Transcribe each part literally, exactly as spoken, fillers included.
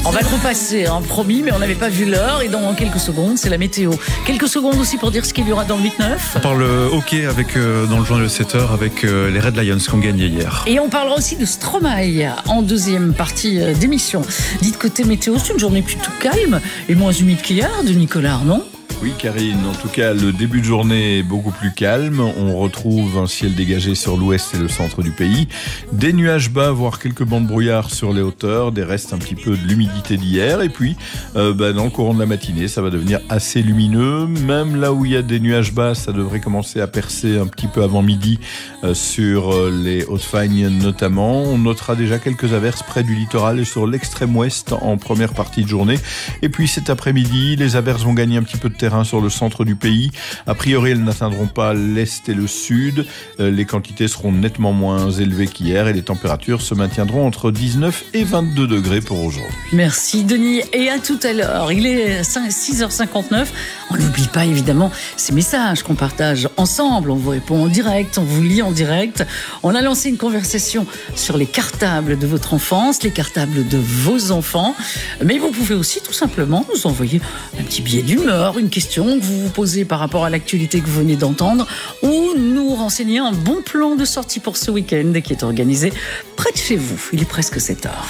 On va le repasser, hein, promis, mais on n'avait pas vu l'heure. Et dans quelques secondes, c'est la météo. Quelques secondes aussi pour dire ce qu'il y aura dans le huit neuf. On parle hockey avec, euh, dans le journal de sept heures avec euh, les Red Lions qui ont gagné hier. Et on parlera aussi de Stromae en deuxième partie euh, d'émission. Dites côté météo, c'est une journée plutôt calme et moins humide qu'hier, de Nicolas Arnon. Oui Karine, en tout cas le début de journée est beaucoup plus calme. On retrouve un ciel dégagé sur l'ouest et le centre du pays. Des nuages bas, voire quelques bancs de brouillard sur les hauteurs. Des restes un petit peu de l'humidité d'hier. Et puis euh, bah, dans le courant de la matinée, ça va devenir assez lumineux. Même là où il y a des nuages bas, ça devrait commencer à percer un petit peu avant midi euh, sur euh, les Hautes-Fagnes notamment. On notera déjà quelques averses près du littoral et sur l'extrême ouest en première partie de journée. Et puis cet après-midi, les averses vont gagner un petit peu de terrain sur le centre du pays. A priori, elles n'atteindront pas l'est et le sud. Euh, les quantités seront nettement moins élevées qu'hier et les températures se maintiendront entre dix-neuf et vingt-deux degrés pour aujourd'hui. Merci Denis et à tout à l'heure. Il est six heures cinquante-neuf. On n'oublie pas évidemment ces messages qu'on partage ensemble. On vous répond en direct, on vous lit en direct. On a lancé une conversation sur les cartables de votre enfance, les cartables de vos enfants. Mais vous pouvez aussi tout simplement nous envoyer un petit billet d'humeur, une question que vous vous posez par rapport à l'actualité que vous venez d'entendre ou nous renseigner un bon plan de sortie pour ce week-end qui est organisé près de chez vous. Il est presque sept heures.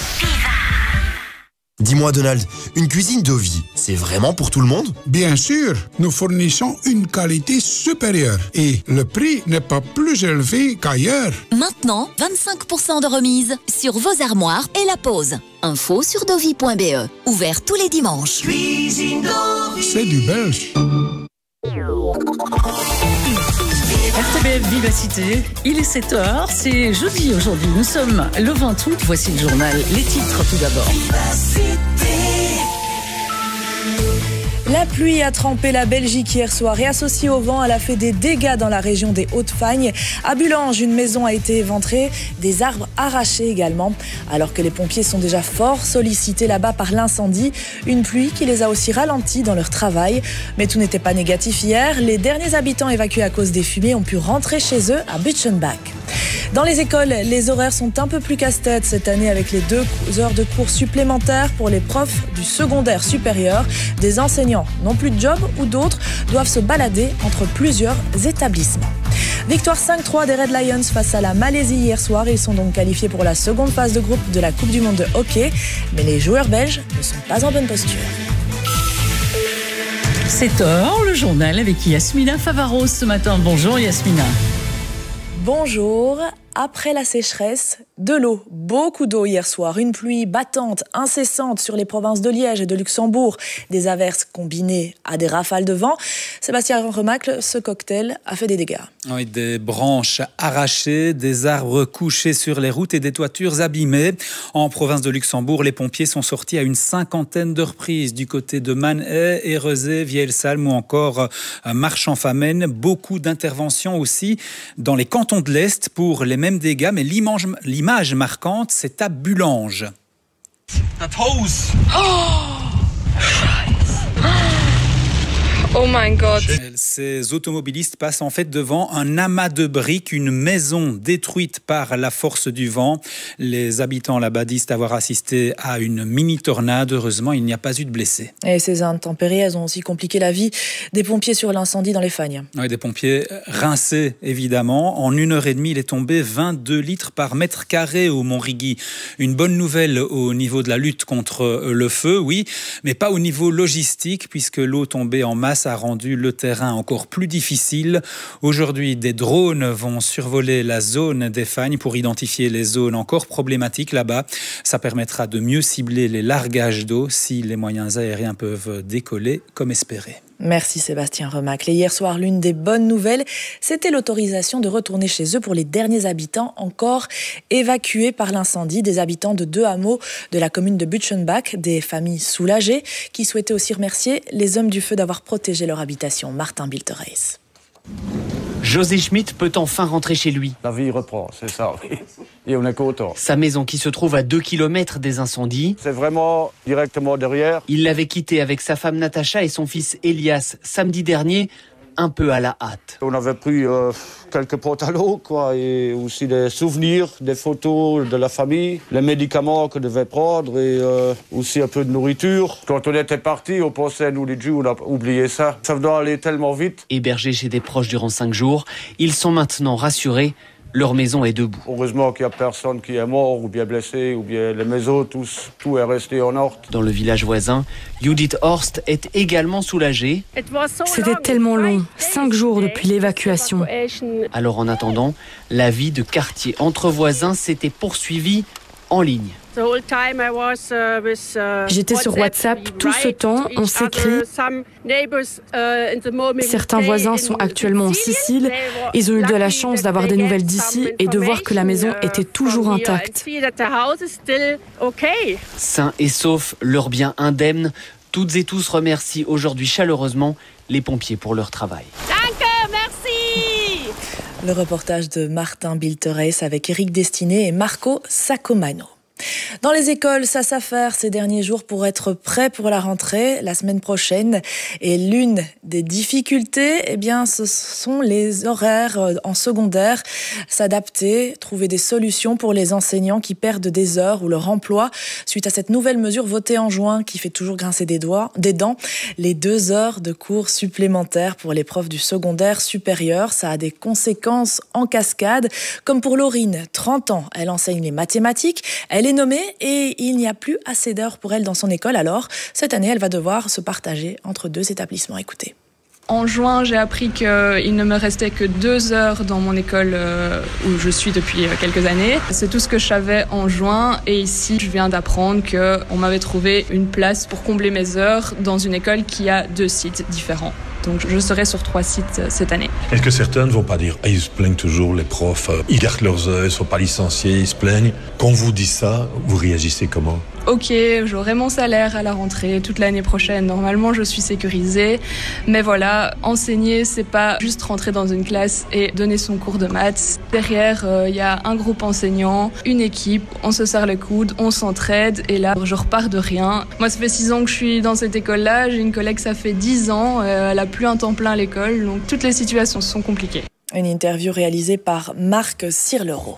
Dis-moi Donald, une cuisine Dovi, c'est vraiment pour tout le monde ? Bien sûr, nous fournissons une qualité supérieure et le prix n'est pas plus élevé qu'ailleurs. Maintenant, vingt-cinq pour cent de remise sur vos armoires et la pose. Info sur dovi point b e. Ouvert tous les dimanches. Cuisine Dovi. C'est du belge. R T B F Vivacité, il est sept heures, c'est jeudi aujourd'hui, nous sommes le vingt août, voici le journal, les titres tout d'abord. La pluie a trempé la Belgique hier soir et associée au vent, elle a fait des dégâts dans la région des Hautes-Fagnes. À Bulange, une maison a été éventrée, des arbres arrachés également. Alors que les pompiers sont déjà fort sollicités là-bas par l'incendie, une pluie qui les a aussi ralentis dans leur travail. Mais tout n'était pas négatif hier. Les derniers habitants évacués à cause des fumées ont pu rentrer chez eux à Butchenbach. Dans les écoles, les horaires sont un peu plus casse-tête cette année avec les deux heures de cours supplémentaires pour les profs du secondaire supérieur. Des enseignants n'ont plus de job ou d'autres doivent se balader entre plusieurs établissements. Victoire cinq trois des Red Lions face à la Malaisie hier soir. Ils sont donc qualifiés pour la seconde phase de groupe de la Coupe du Monde de hockey. Mais les joueurs belges ne sont pas en bonne posture. sept heures, le journal avec Yasmina Favaros ce matin. Bonjour Yasmina. Bonjour. Après la sécheresse, de l'eau, beaucoup d'eau hier soir, une pluie battante, incessante sur les provinces de Liège et de Luxembourg, des averses combinées à des rafales de vent. Sébastien Remacle, ce cocktail a fait des dégâts. Oui, des branches arrachées, des arbres couchés sur les routes et des toitures abîmées. En province de Luxembourg, les pompiers sont sortis à une cinquantaine de reprises du côté de Manhay, Érezé, Vieilsalm ou encore Marchand-Famenne. Beaucoup d'interventions aussi dans les cantons de l'Est pour les mêmes dégâts, mais l'image, l'image marquante, c'est à Bulange. Oh my God. Ces automobilistes passent en fait devant un amas de briques, une maison détruite par la force du vent. Les habitants là-bas disent avoir assisté à une mini-tornade. Heureusement, il n'y a pas eu de blessés. Et ces intempéries, elles ont aussi compliqué la vie des pompiers sur l'incendie dans les Fagnes. Oui, des pompiers rincés, évidemment. En une heure et demie, il est tombé vingt-deux litres par mètre carré au Montrigui. Une bonne nouvelle au niveau de la lutte contre le feu, oui, mais pas au niveau logistique, puisque l'eau tombée en masse a rendu le terrain encore plus difficile. Aujourd'hui, des drones vont survoler la zone des Fagnes pour identifier les zones encore problématiques là-bas. Ça permettra de mieux cibler les largages d'eau si les moyens aériens peuvent décoller comme espéré. Merci Sébastien Remacle. Et hier soir, l'une des bonnes nouvelles, c'était l'autorisation de retourner chez eux pour les derniers habitants encore évacués par l'incendie. Des habitants de deux hameaux de la commune de Butchenbach, des familles soulagées qui souhaitaient aussi remercier les hommes du feu d'avoir protégé leur habitation. Martin Biltereis. José Schmitt peut enfin rentrer chez lui. La vie reprend, c'est ça, oui. Et on est content. Sa maison qui se trouve à deux kilomètres des incendies. C'est vraiment directement derrière. Il l'avait quitté avec sa femme Natacha et son fils Elias samedi dernier. un peu à la hâte. On avait pris euh, quelques pantalons, quoi, et aussi des souvenirs, des photos de la famille, les médicaments qu'on devait prendre et euh, aussi un peu de nourriture. Quand on était parti, on pensait à nous les Juifs, on a oublié ça. Ça doit aller tellement vite. Hébergés chez des proches durant cinq jours, ils sont maintenant rassurés. Leur maison est debout. Heureusement qu'il n'y a personne qui est mort ou bien blessé, ou bien les maisons, tout, tout est resté en ordre. Dans le village voisin, Judith Horst est également soulagée. C'était tellement long, cinq jours depuis l'évacuation. Alors en attendant, la vie de quartier entre voisins s'était poursuivie en ligne. J'étais sur WhatsApp tout ce temps, on s'écrit. Certains voisins sont actuellement en Sicile. Ils ont eu de la chance d'avoir des nouvelles d'ici et de voir que la maison était toujours intacte. Sains et saufs, leurs biens indemnes, toutes et tous remercient aujourd'hui chaleureusement les pompiers pour leur travail. Le reportage de Martin Bilteres avec Eric Destiné et Marco Saccomano. Dans les écoles, ça s'affaire ces derniers jours pour être prêt pour la rentrée la semaine prochaine. Et l'une des difficultés, eh bien, ce sont les horaires en secondaire. S'adapter, trouver des solutions pour les enseignants qui perdent des heures ou leur emploi suite à cette nouvelle mesure votée en juin qui fait toujours grincer des doigts, des dents. Les deux heures de cours supplémentaires pour les profs du secondaire supérieur, ça a des conséquences en cascade. Comme pour Laurine, trente ans, elle enseigne les mathématiques. Elle est nommée et il n'y a plus assez d'heures pour elle dans son école. Alors, cette année, elle va devoir se partager entre deux établissements. Écoutez. En juin, j'ai appris qu'il ne me restait que deux heures dans mon école où je suis depuis quelques années. C'est tout ce que je savais en juin. Et ici, je viens d'apprendre qu'on m'avait trouvé une place pour combler mes heures dans une école qui a deux sites différents. Donc je serai sur trois sites cette année. Est-ce que certains ne vont pas dire ah, ils se plaignent toujours, les profs, ils gardent leurs heures, ils ne sont pas licenciés, ils se plaignent. Quand on vous dit ça, vous réagissez comment ? Ok, j'aurai mon salaire à la rentrée toute l'année prochaine. Normalement, je suis sécurisée. Mais voilà, enseigner, c'est pas juste rentrer dans une classe et donner son cours de maths. Derrière, il euh, y a un groupe enseignant, une équipe, on se serre le coude, on s'entraide. Et là, je repars de rien. Moi, ça fait six ans que je suis dans cette école-là. J'ai une collègue, ça fait dix ans. Euh, elle a plus un temps plein à l'école. Donc, toutes les situations sont compliquées. Une interview réalisée par Marc Cirlereau.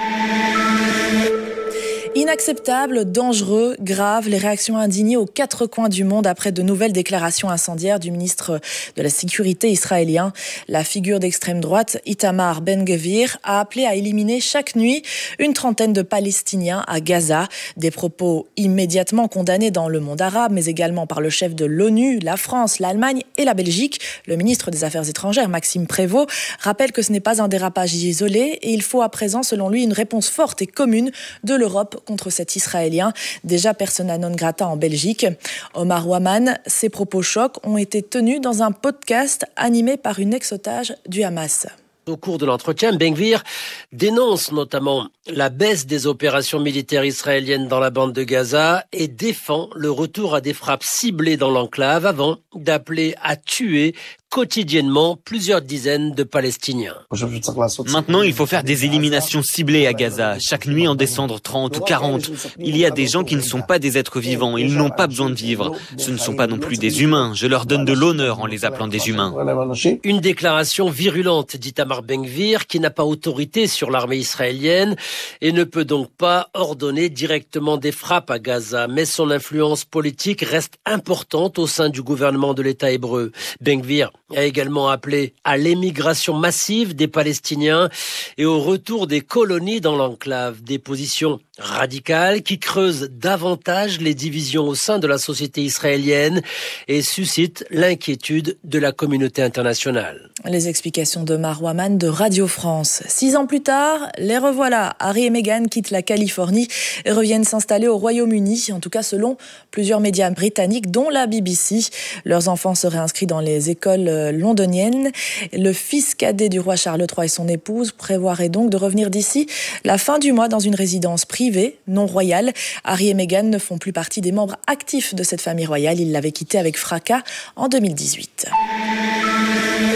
Inacceptable, dangereux, grave, les réactions indignées aux quatre coins du monde après de nouvelles déclarations incendiaires du ministre de la Sécurité israélien. La figure d'extrême droite, Itamar Ben-Gvir, a appelé à éliminer chaque nuit une trentaine de Palestiniens à Gaza. Des propos immédiatement condamnés dans le monde arabe, mais également par le chef de l'ONU, la France, l'Allemagne et la Belgique. Le ministre des Affaires étrangères, Maxime Prévost, rappelle que ce n'est pas un dérapage isolé et il faut à présent, selon lui, une réponse forte et commune de l'Europe contre cet Israélien, déjà persona non grata en Belgique. Omar Waman, ses propos chocs ont été tenus dans un podcast animé par une ex-otage du Hamas. Au cours de l'entretien, Ben-Gvir dénonce notamment la baisse des opérations militaires israéliennes dans la bande de Gaza et défend le retour à des frappes ciblées dans l'enclave avant d'appeler à tuer quotidiennement plusieurs dizaines de Palestiniens. Maintenant, il faut faire des éliminations ciblées à Gaza. Chaque nuit, en descendre trente ou quarante. Il y a des gens qui ne sont pas des êtres vivants. Ils n'ont pas besoin de vivre. Ce ne sont pas non plus des humains. Je leur donne de l'honneur en les appelant des humains. Une déclaration virulente d'Itamar Ben-Gvir qui n'a pas autorité sur l'armée israélienne et ne peut donc pas ordonner directement des frappes à Gaza. Mais son influence politique reste importante au sein du gouvernement de l'État hébreu. Ben-Gvir a également appelé à l'émigration massive des Palestiniens et au retour des colonies dans l'enclave, des positions radicales qui creusent davantage les divisions au sein de la société israélienne et suscitent l'inquiétude de la communauté internationale. Les explications de Marwaman de Radio France. Six ans plus tard, les revoilà. Harry et Meghan quittent la Californie et reviennent s'installer au Royaume-Uni, en tout cas selon plusieurs médias britanniques, dont la B B C. Leurs enfants seraient inscrits dans les écoles londoniennes. Le fils cadet du roi Charles trois et son épouse prévoiraient donc de revenir d'ici la fin du mois dans une résidence privée, non royale. Harry et Meghan ne font plus partie des membres actifs de cette famille royale. Ils l'avaient quittée avec fracas en deux mille dix-huit.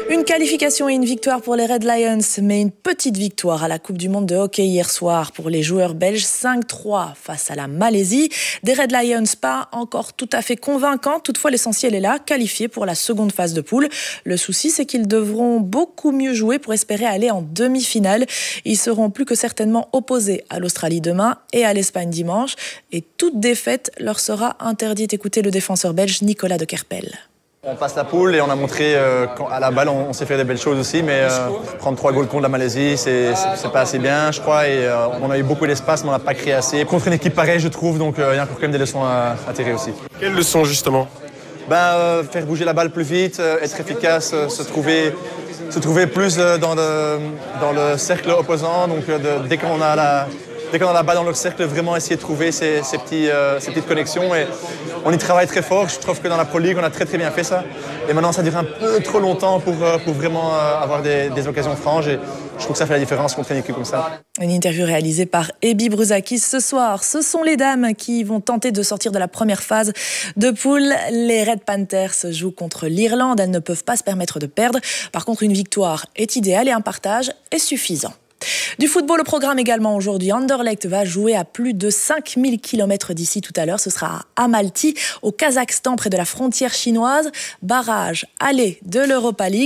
Une qualification et une victoire pour les Red Lions, mais une petite victoire à la Coupe du Monde de hockey hier soir pour les joueurs belges, cinq trois face à la Malaisie. Des Red Lions pas encore tout à fait convaincants, toutefois l'essentiel est là, qualifiés pour la seconde phase de poule. Le souci, c'est qu'ils devront beaucoup mieux jouer pour espérer aller en demi-finale. Ils seront plus que certainement opposés à l'Australie demain et à l'Espagne dimanche. Et toute défaite leur sera interdite. Écoutez le défenseur belge Nicolas de Kerpel. On passe la poule et on a montré euh, qu'à la balle on, on sait faire des belles choses aussi, mais euh, prendre trois goals contre la Malaisie, c'est, c'est, c'est pas assez bien, je crois. Et euh, on a eu beaucoup d'espace, mais on n'a pas créé assez. Contre une équipe pareille, je trouve, donc euh, il y a encore quand même des leçons à, à tirer aussi. Quelles leçons justement? Ben, euh, faire bouger la balle plus vite, euh, être efficace, euh, se trouver, se trouver plus euh, dans, le, dans le cercle opposant. Donc euh, de, dès qu'on a la Dès qu'on a la balle dans le cercle, vraiment essayer de trouver ces, ces, petits, euh, ces petites connexions. Et on y travaille très fort. Je trouve que dans la Pro League, on a très très bien fait ça. Et maintenant, ça dure un peu trop longtemps pour, pour vraiment avoir des, des occasions franches. Et je trouve que ça fait la différence contre une équipe comme ça. Une interview réalisée par Ebi Bruzakis ce soir. Ce sont les dames qui vont tenter de sortir de la première phase de poule. Les Red Panthers jouent contre l'Irlande. Elles ne peuvent pas se permettre de perdre. Par contre, une victoire est idéale et un partage est suffisant. Du football au programme également aujourd'hui. Anderlecht va jouer à plus de cinq mille kilomètres d'ici tout à l'heure. Ce sera à Amalti, au Kazakhstan, près de la frontière chinoise. Barrage aller de l'Europa League.